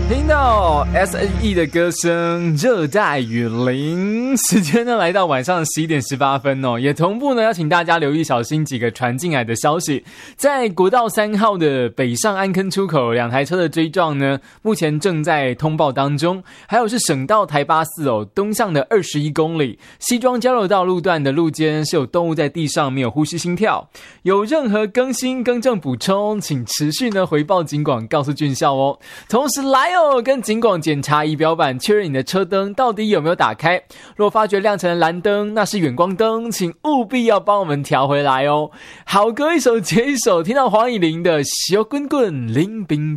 听到 S.H.E 的歌声《热带雨林》，时间呢来到晚上11点18分哦，也同步呢要请大家留意小心几个传进来的消息。在国道3号的北上安坑出口，2台车的追撞呢，目前正在通报当中。还有是省道台84哦，东向的21公里，西庄交流道路段的路肩是有动物在地上没有呼吸心跳。有任何更新更正补充，请持续呢回报警广，告诉军校哦。同时来跟警广检查仪表板，确认你的车灯到底有没有打开。若发觉亮成了蓝灯，那是远光灯，请务必要帮我们调回来哦。好歌一首接一首，听到黄以玲的《小滚滚》林冰